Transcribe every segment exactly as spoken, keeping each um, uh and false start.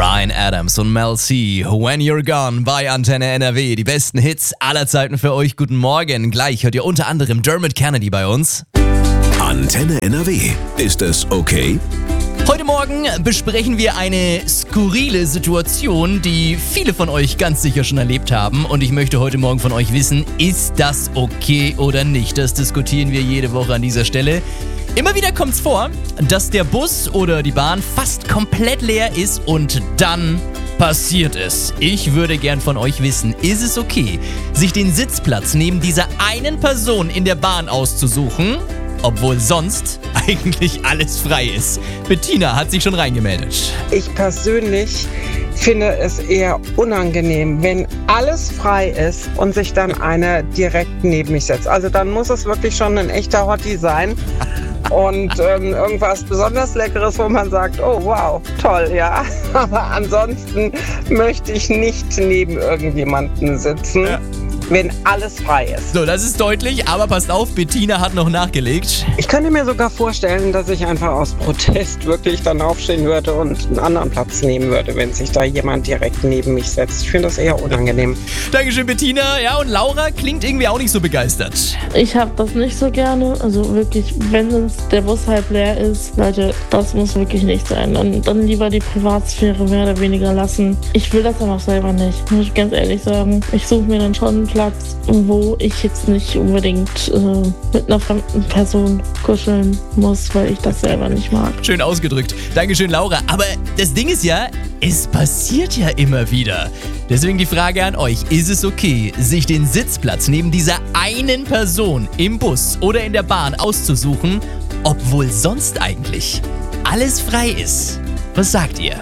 Bryan Adams und Mel C. When You're Gone bei Antenne N R W. Die besten Hits aller Zeiten für euch. Guten Morgen. Gleich hört ihr unter anderem Dermot Kennedy bei uns. Antenne N R W. Ist es okay? Heute Morgen besprechen wir eine skurrile Situation, die viele von euch ganz sicher schon erlebt haben. Und ich möchte heute Morgen von euch wissen, ist das okay oder nicht? Das diskutieren wir jede Woche an dieser Stelle. Immer wieder kommt es vor, dass der Bus oder die Bahn fast komplett leer ist und dann passiert es. Ich würde gern von euch wissen, ist es okay, sich den Sitzplatz neben dieser einen Person in der Bahn auszusuchen, obwohl sonst eigentlich alles frei ist? Bettina hat sich schon reingemeldet. Ich persönlich finde es eher unangenehm, wenn alles frei ist und sich dann eine direkt neben mich setzt. Also dann muss es wirklich schon ein echter Hottie sein. Und ähm, irgendwas besonders Leckeres, wo man sagt, oh wow, toll, ja. Aber ansonsten möchte ich nicht neben irgendjemanden sitzen, ja, wenn alles frei ist. So, das ist deutlich, aber passt auf, Bettina hat noch nachgelegt. Ich könnte mir sogar vorstellen, dass ich einfach aus Protest wirklich dann aufstehen würde und einen anderen Platz nehmen würde, wenn sich da jemand direkt neben mich setzt. Ich finde das eher unangenehm. Dankeschön, Bettina. Ja, und Laura klingt irgendwie auch nicht so begeistert. Ich habe das nicht so gerne. Also wirklich, wenn es der Bus halb leer ist, Leute, das muss wirklich nicht sein. Dann, dann lieber die Privatsphäre mehr oder weniger lassen. Ich will das dann auch selber nicht, muss ich ganz ehrlich sagen. Ich suche mir dann schon einen Platz, wo ich jetzt nicht unbedingt äh, mit einer fremden Person kuscheln muss, weil ich das selber nicht mag. Schön ausgedrückt. Dankeschön, Laura. Aber das Ding ist ja, es passiert ja immer wieder. Deswegen die Frage an euch, ist es okay, sich den Sitzplatz neben dieser einen Person im Bus oder in der Bahn auszusuchen, obwohl sonst eigentlich alles frei ist? Was sagt ihr?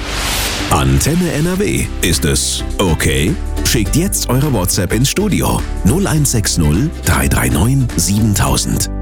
Antenne N R W. Ist es okay? Schickt jetzt eure WhatsApp ins Studio null eins sechs null drei drei neun siebentausend.